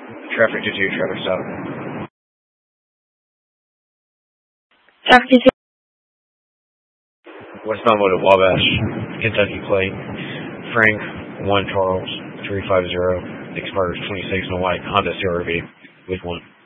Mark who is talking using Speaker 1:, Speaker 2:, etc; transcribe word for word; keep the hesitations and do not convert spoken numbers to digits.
Speaker 1: Traffic to two, traffic stop.
Speaker 2: Traffic to two.
Speaker 1: Westbound loaded Wabash, Kentucky plate. Frank, one Charles, three five zero. Expires twenty-six in a white Honda C R V with one.